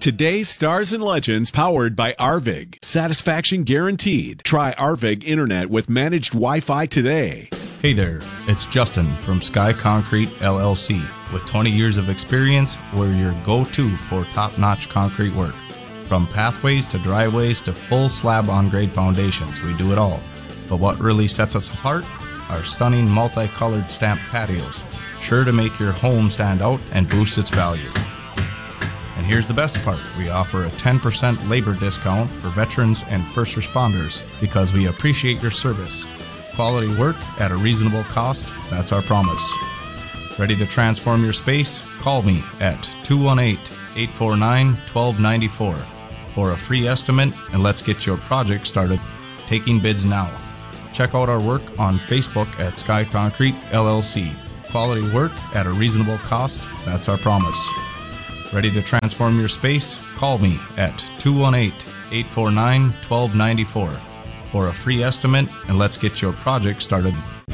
Today's stars and legends powered by Arvig. Satisfaction guaranteed. Try Arvig Internet with managed Wi-Fi today. Hey there, it's Justin from Sky Concrete LLC. With 20 years of experience, we're your go-to for top-notch concrete work. From pathways to driveways to full slab on-grade foundations, we do it all. But what really sets us apart? Our stunning multicolored stamped patios, sure to make your home stand out and boost its value. And here's the best part. We offer a 10% labor discount for veterans and first responders because we appreciate your service. Quality work at a reasonable cost, that's our promise. Ready to transform your space? Call me at 218-849-1294 for a free estimate, and let's get your project started. Taking bids now. Check out our work on Facebook at Sky Concrete LLC. Quality work at a reasonable cost, that's our promise. Ready to transform your space? Call me at 218-849-1294 for a free estimate, and let's get your project started.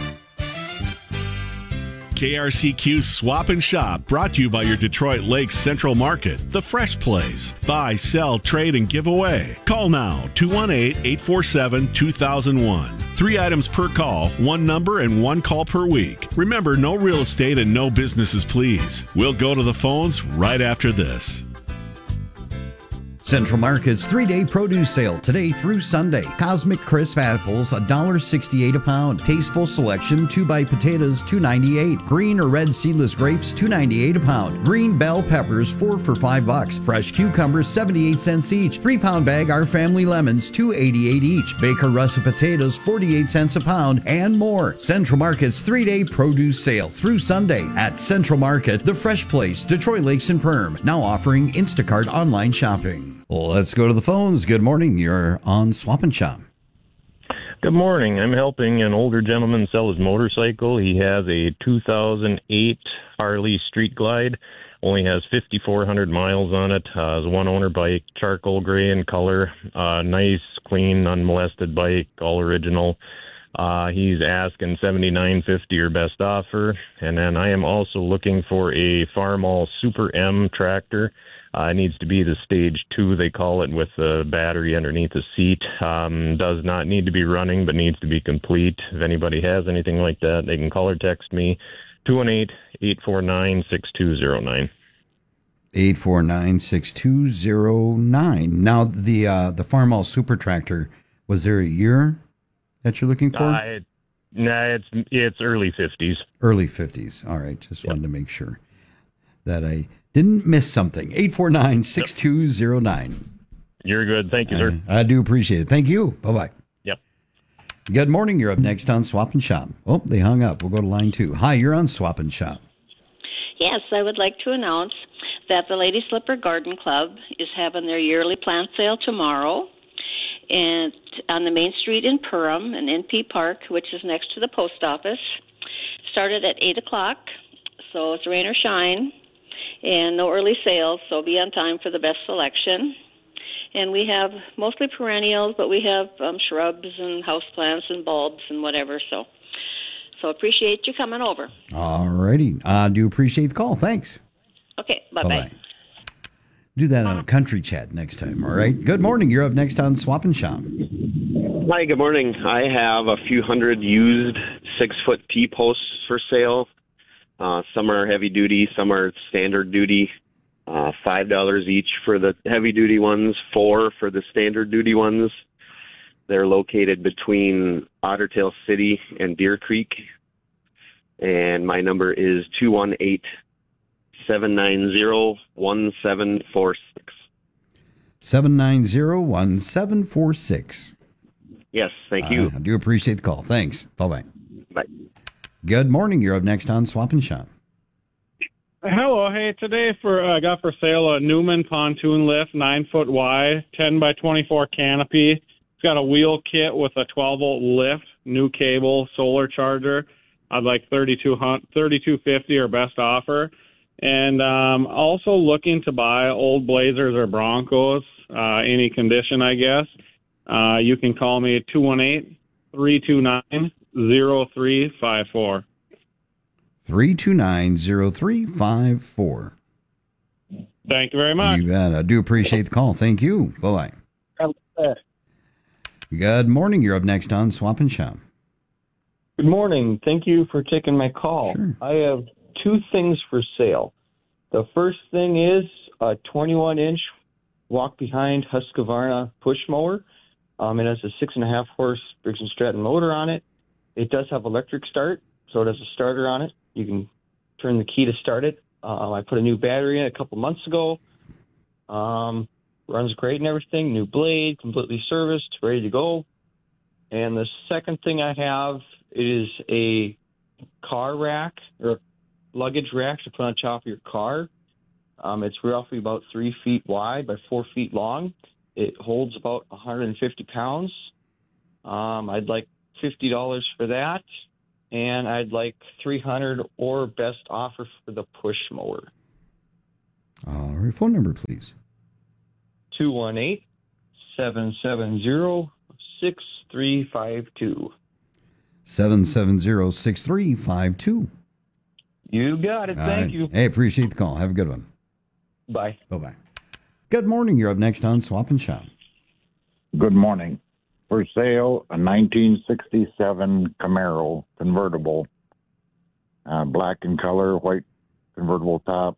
KRCQ Swap and Shop, brought to you by your Detroit Lakes Central Market, the Fresh Place. Buy, sell, trade, and give away. Call now, 218-847-2001. 3 items per call, 1 number, and 1 call per week. Remember, no real estate and no businesses, please. We'll go to the phones right after this. Central Market's 3-day produce sale today through Sunday. Cosmic Crisp apples, $1.68 a pound. Tasteful Selection 2-bite potatoes, $2.98. Green or red seedless grapes, $2.98 a pound. Green bell peppers, 4 for $5. Fresh cucumbers, 78 cents each. 3-pound bag Our Family lemons, $2.88 each. Baker russet potatoes, 48 cents a pound, and more. Central Market's 3-day produce sale through Sunday at Central Market, the Fresh Place, Detroit Lakes and Perm. Now offering Instacart online shopping. Let's go to the phones. Good morning. You're on Swap and Shop. Good morning. I'm helping an older gentleman sell his motorcycle. He has a 2008 Harley Street Glide. Only has 5,400 miles on it. It's a one-owner bike, charcoal gray in color. Nice, clean, unmolested bike, all original. He's asking $79.50 or best offer. And then I am also looking for a Farmall Super M tractor. It needs to be the stage 2, they call it, with the battery underneath the seat. Does not need to be running, but needs to be complete. If anybody has anything like that, they can call or text me, 218-849-6209. 849-6209. Now, the Farmall Super Tractor, was there a year that you're looking for? It's early 50s. Early 50s. All right. Just wanted to make sure that I didn't miss something. 849-6209. You're good. Thank you, sir. I do appreciate it. Thank you. Bye-bye. Yep. Good morning. You're up next on Swap and Shop. Oh, they hung up. We'll go to line 2. Hi, you're on Swap and Shop. Yes, I would like to announce that the Lady Slipper Garden Club is having their yearly plant sale tomorrow and on the Main Street in Perham in NP Park, which is next to the post office. Started at 8 o'clock, so it's rain or shine. And no early sales, so be on time for the best selection. And we have mostly perennials, but we have shrubs and houseplants and bulbs and whatever. So appreciate you coming over. All righty. I do appreciate the call. Thanks. Okay, bye-bye. Do that on a country chat next time, all right? Good morning. You're up next on Swap and Shop. Hi, good morning. I have a few hundred used 6-foot T-posts for sale. Some are heavy duty, some are standard duty. $5 each for the heavy duty ones, $4 for the standard duty ones. They're located between Otter Tail City and Deer Creek. And my number is 218-790-1746. 790-1746. Yes, thank you. I do appreciate the call. Thanks. Bye-bye. Bye. Good morning. You're up next on Swap and Shop. Hello. Hey, today I got for sale a Newman pontoon lift, 9-foot wide, 10 by 24 canopy. It's got a wheel kit with a 12-volt lift, new cable, solar charger. I'd like $32.50 or best offer. And also looking to buy old Blazers or Broncos, any condition, I guess. You can call me at 218-329-0354. 329-0354. Thank you very much. You bet. I do appreciate the call. Thank you. Bye-bye. Good morning. You're up next on Swap and Shop. Good morning. Thank you for taking my call. Sure. I have two things for sale. The first thing is a 21-inch walk-behind Husqvarna push mower. It has a 6.5 horse Briggs & Stratton motor on it. It does have electric start, so it has a starter on it. You can turn the key to start it. I put a new battery in a couple months ago. Runs great and everything. New blade, completely serviced, ready to go. And the second thing I have is a car rack or a luggage rack to put on top of your car. It's roughly about 3 feet wide by 4 feet long. It holds about 150 pounds. I'd like $50 for that, and I'd like $300 or best offer for the push mower. All right, phone number, please. 218-770-6352. 770-6352. You got it. Thank you. Hey, appreciate the call. Have a good one. Bye. Bye-bye. Good morning. You're up next on Swap and Shop. Good morning. For sale, a 1967 Camaro convertible, black in color, white convertible top,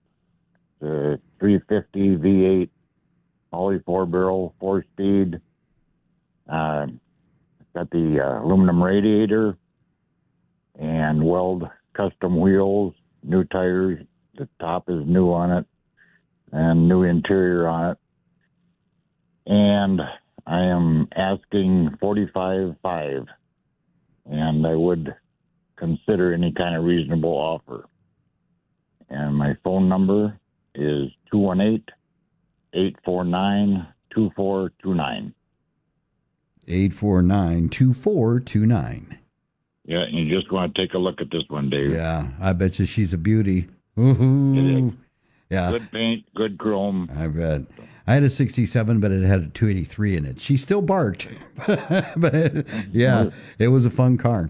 350 V8, Poly 4-barrel, 4-speed. Got the aluminum radiator and Weld custom wheels, new tires. The top is new on it and new interior on it. And I am asking $45,500, and I would consider any kind of reasonable offer. And my phone number is 218-849-2429. 849-2429. Yeah, and you just want to take a look at this one, Dave. Yeah, I bet you she's a beauty. Woohoo. Yeah. Good paint, good chrome. I bet. I had a 67, but it had a 283 in it. She still barked. But yeah, it was a fun car.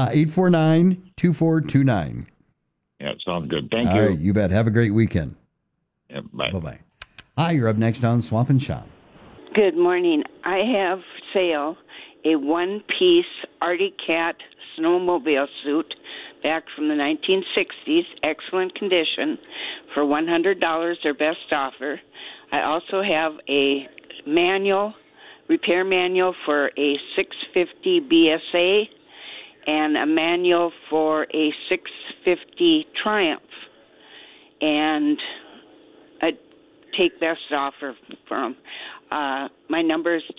849-2429. Yeah, sounds good. Thank you. All right, you bet. Have a great weekend. Yeah, bye. Bye-bye. Hi, you're up next on Swap and Shop. Good morning. I have sale a one-piece Arctic Cat snowmobile suit back from the 1960s, excellent condition, for $100 or best offer. I also have a repair manual for a 650 BSA and a manual for a 650 Triumph. And I take best offer from. My number is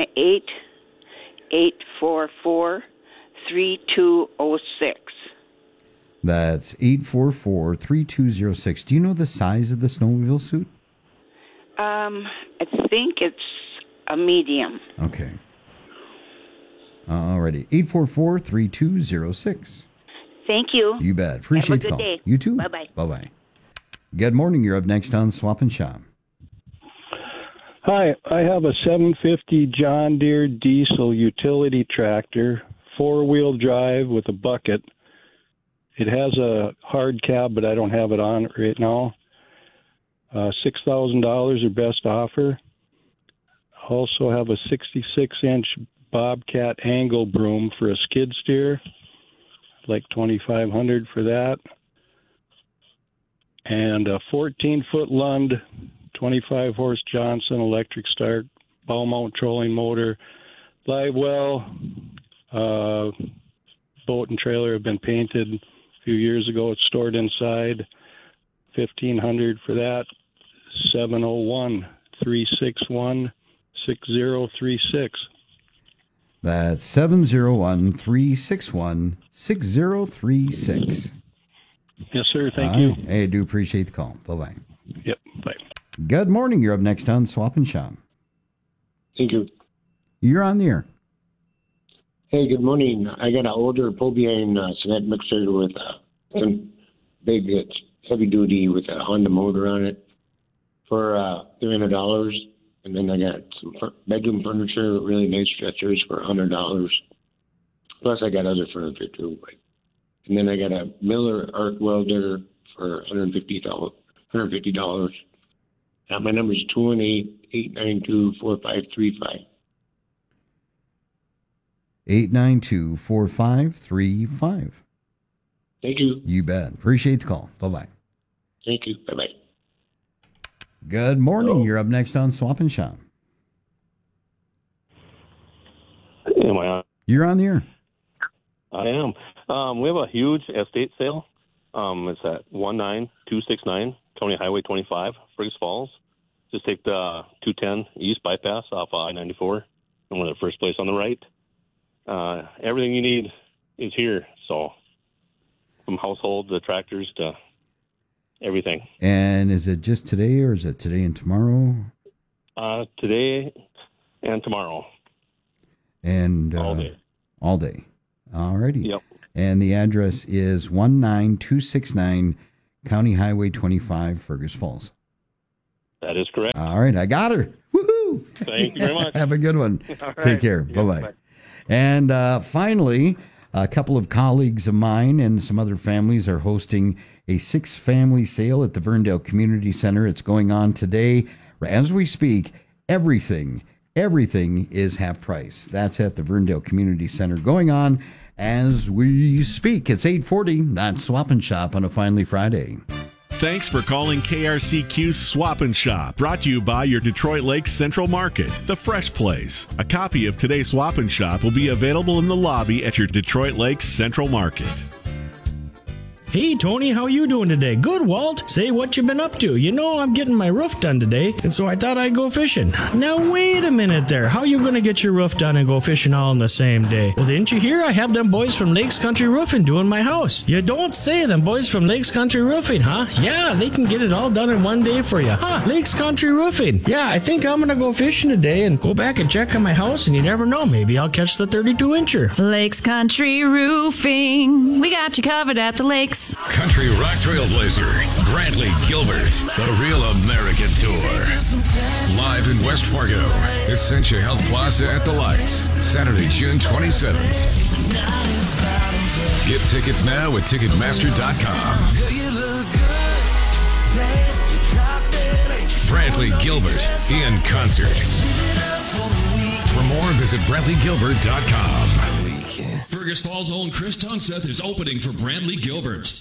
218-844-3206. That's 844-3206. Do you know the size of the snowmobile suit? I think it's a medium. Okay. Alrighty. 844-3206. Thank you. You bet. Appreciate the call. Have a good day. You too. Bye-bye. Bye-bye. Good morning. You're up next on Swap and Shop. Hi, I have a 750 John Deere diesel utility tractor, 4-wheel drive with a bucket. It has a hard cab, but I don't have it on right now. $6,000 or best offer. Also have a 66-inch Bobcat angle broom for a skid steer, like $2,500 for that. And a 14-foot Lund, 25-horse Johnson electric start, bow mount trolling motor, live well. Boat and trailer have been painted a few years ago. It's stored inside. $1,500 for that. 701-361-6036. That's 701-361-6036. Yes, sir. Thank you. Hey, I do appreciate the call. Bye-bye. Yep. Bye. Good morning. You're up next on Swap and Shop. Thank you. You're on the air. Hey, good morning. I got an older pull-behind cement mixer with a big, heavy duty with a Honda motor on it for $300. And then I got some bedroom furniture, really nice stretchers for $100. Plus, I got other furniture too. And then I got a Miller arc welder for $150. My number is 218-892-4535. 892-4535. Thank you. You bet. Appreciate the call. Bye-bye. Thank you. Bye-bye. Good morning. You're up next on Swap and Shop. Am I on? You're on the air. I am. We have a huge estate sale. It's at 19269 County Highway 25, Fergus Falls. Just take the 210 East bypass off I-94, and we're the first place on the right. Everything you need is here. So from household to tractors to everything. And is it just today, or is it today and tomorrow? Today and tomorrow. And all day. All day. All righty. Yep. And the address is 19269 County Highway 25, Fergus Falls. That is correct. All right. I got her. Woohoo! Thank you very much. Have a good one. All right. Take care. Yeah, Bye-bye. bye. And finally, a couple of colleagues of mine and some other families are hosting a 6-family sale at the Verndale Community Center. It's going on today. As we speak, everything is half price. That's at the Verndale Community Center going on as we speak. It's 8:40. That's Swap and Shop on a Finally Friday. Thanks for calling KRCQ Swap and Shop, brought to you by your Detroit Lakes Central Market, the fresh place. A copy of today's Swap and Shop will be available in the lobby at your Detroit Lakes Central Market. Hey, Tony, how you doing today? Good, Walt. Say what you been up to. You know I'm getting my roof done today, and so I thought I'd go fishing. Now, wait a minute there. How you going to get your roof done and go fishing all in the same day? Well, didn't you hear I have them boys from Lakes Country Roofing doing my house? You don't say, them boys from Lakes Country Roofing, huh? Yeah, they can get it all done in one day for you. Huh, Lakes Country Roofing. Yeah, I think I'm going to go fishing today and go back and check on my house, and you never know, maybe I'll catch the 32-incher. Lakes Country Roofing. We got you covered at the lakes. Country rock trailblazer, Brantley Gilbert, the Real American Tour. Live in West Fargo, Essentia Health Plaza at the Lights, Saturday, June 27th. Get tickets now at Ticketmaster.com. Brantley Gilbert in concert. For more, visit BrantleyGilbert.com. Fergus Falls' own Chris Tunseth is opening for Brantley Gilbert.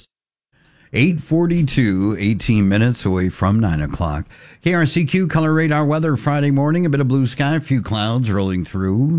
8:42, 18 minutes away from 9 o'clock. KRCQ Color Radar weather Friday morning. A bit of blue sky, a few clouds rolling through.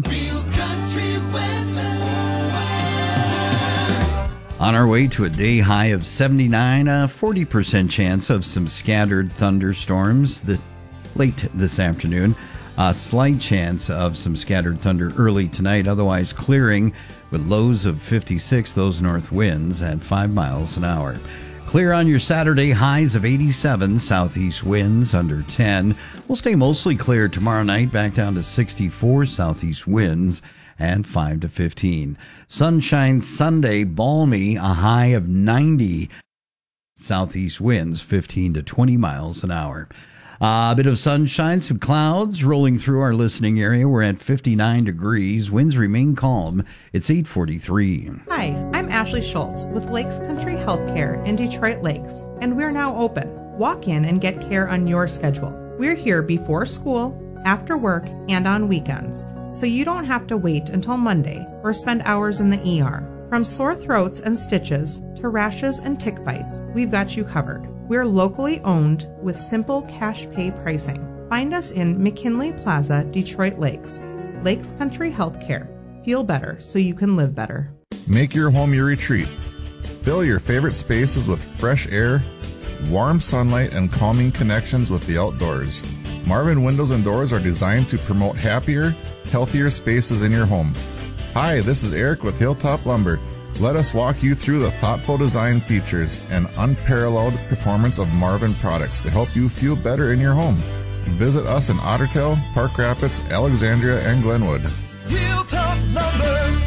On our way to a day high of 79, a 40% chance of some scattered thunderstorms late this afternoon. A slight chance of some scattered thunder early tonight, otherwise clearing with lows of 56, those north winds at 5 miles an hour. Clear on your Saturday, highs of 87, southeast winds under 10. We'll stay mostly clear tomorrow night, back down to 64 southeast winds and 5 to 15. Sunshine Sunday, balmy, a high of 90, southeast winds 15 to 20 miles an hour. A bit of sunshine, some clouds rolling through our listening area. We're at 59 degrees. Winds remain calm. It's 8:43. Hi, I'm Ashley Schultz with Lakes Country Healthcare in Detroit Lakes, and we're now open. Walk in and get care on your schedule. We're here before school, after work, and on weekends, so you don't have to wait until Monday or spend hours in the ER. From sore throats and stitches to rashes and tick bites, we've got you covered. We're locally owned with simple cash pay pricing. Find us in McKinley Plaza, Detroit Lakes. Lakes Country Healthcare. Feel better so you can live better. Make your home your retreat. Fill your favorite spaces with fresh air, warm sunlight, and calming connections with the outdoors. Marvin Windows and Doors are designed to promote happier, healthier spaces in your home. Hi, this is Eric with Hilltop Lumber. Let us walk you through the thoughtful design features and unparalleled performance of Marvin products to help you feel better in your home. Visit us in Ottertail, Park Rapids, Alexandria, and Glenwood. Hilltop Lumber.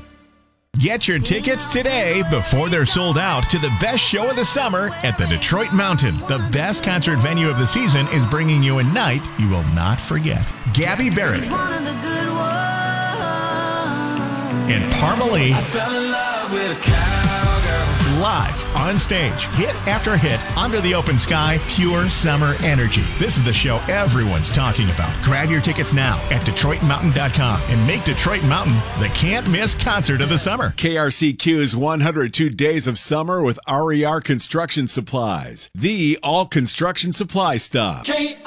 Get your tickets today before they're sold out to the best show of the summer at the Detroit Mountain. The best concert venue of the season is bringing you a night you will not forget. Gabby Barrett and Parmalee live, on stage, hit after hit, under the open sky, pure summer energy. This is the show everyone's talking about. Grab your tickets now at DetroitMountain.com and make Detroit Mountain the can't-miss concert of the summer. KRCQ's 102 Days of Summer with RER Construction Supplies, the all construction supply stop. KRCQ.